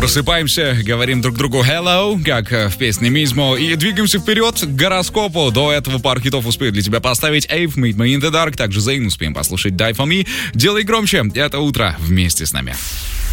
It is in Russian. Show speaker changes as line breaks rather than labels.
просыпаемся, говорим друг другу hello, как в песне Мизмо, и двигаемся вперед к гороскопу. До этого пару хитов успею для тебя поставить Эйв, Meet Me in the Dark, также Zayn успеем послушать Die For Me. Делай громче, это утро вместе с нами.